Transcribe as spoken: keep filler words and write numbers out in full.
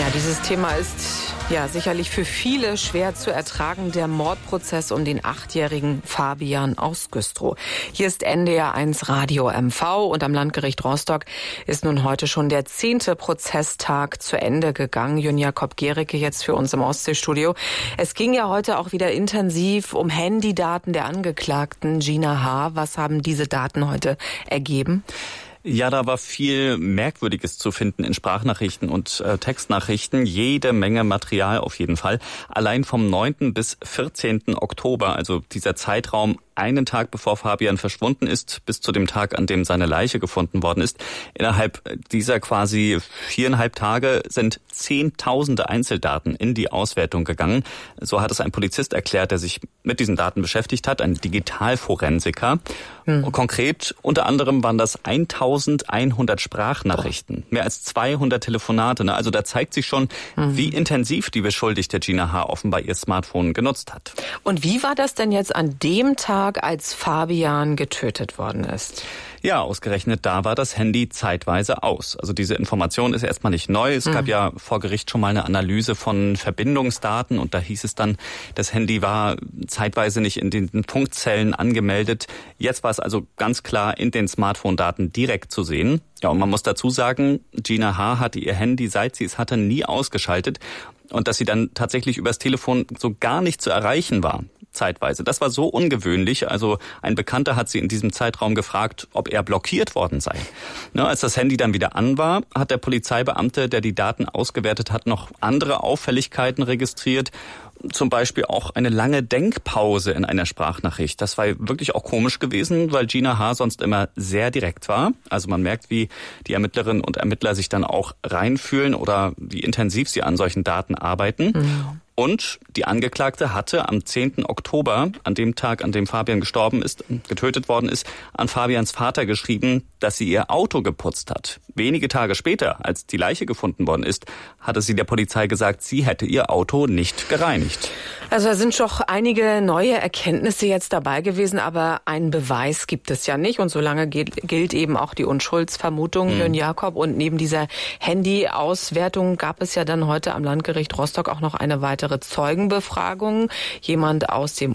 Ja, dieses Thema ist ja sicherlich für viele schwer zu ertragen. Der Mordprozess um den achtjährigen Fabian aus Güstrow. Hier ist N D R eins Radio M V und am Landgericht Rostock ist nun heute schon der zehnte Prozesstag zu Ende gegangen. Jün Jakob Gericke jetzt für uns im Ostseestudio. Es ging ja heute auch wieder intensiv um Handydaten der Angeklagten Gina H. Was haben diese Daten heute ergeben? Ja, da war viel Merkwürdiges zu finden in Sprachnachrichten und äh, Textnachrichten. Jede Menge Material auf jeden Fall. Allein vom neunten bis vierzehnten Oktober, also dieser Zeitraum, einen Tag bevor Fabian verschwunden ist, bis zu dem Tag, an dem seine Leiche gefunden worden ist. Innerhalb dieser quasi viereinhalb Tage sind zehntausende Einzeldaten in die Auswertung gegangen. So hat es ein Polizist erklärt, der sich mit diesen Daten beschäftigt hat, ein Digitalforensiker. Hm. Konkret unter anderem waren das eintausendeinhundert Sprachnachrichten, mehr als zweihundert Telefonate. Also da zeigt sich schon, hm. wie intensiv die Beschuldigte Gina H. offenbar ihr Smartphone genutzt hat. Und wie war das denn jetzt an dem Tag, als Fabian getötet worden ist? Ja, ausgerechnet da war das Handy zeitweise aus. Also diese Information ist erstmal nicht neu. Es mhm. gab ja vor Gericht schon mal eine Analyse von Verbindungsdaten und da hieß es dann, das Handy war zeitweise nicht in den Punktzellen angemeldet. Jetzt war es also ganz klar in den Smartphone-Daten direkt zu sehen. Ja, und man muss dazu sagen, Gina H. hatte ihr Handy, seit sie es hatte, nie ausgeschaltet. Und dass sie dann tatsächlich übers Telefon so gar nicht zu erreichen war, zeitweise. Das war so ungewöhnlich. Also ein Bekannter hat sie in diesem Zeitraum gefragt, ob er blockiert worden sei. Ne, als das Handy dann wieder an war, hat der Polizeibeamte, der die Daten ausgewertet hat, noch andere Auffälligkeiten registriert. Zum Beispiel auch eine lange Denkpause in einer Sprachnachricht. Das war wirklich auch komisch gewesen, weil Gina H. sonst immer sehr direkt war. Also man merkt, wie die Ermittlerinnen und Ermittler sich dann auch reinfühlen oder wie intensiv sie an solchen Daten arbeiten. Mhm. Und die Angeklagte hatte am zehnten Oktober, an dem Tag, an dem Fabian gestorben ist, getötet worden ist, an Fabians Vater geschrieben, dass sie ihr Auto geputzt hat. Wenige Tage später, als die Leiche gefunden worden ist, hatte sie der Polizei gesagt, sie hätte ihr Auto nicht gereinigt. Also da sind doch einige neue Erkenntnisse jetzt dabei gewesen, aber einen Beweis gibt es ja nicht. Und solange gilt eben auch die Unschuldsvermutung, Jün Jakob. Und neben dieser Handy-Auswertung gab es ja dann heute am Landgericht Rostock auch noch eine weitere Zeugenbefragung. Jemand aus dem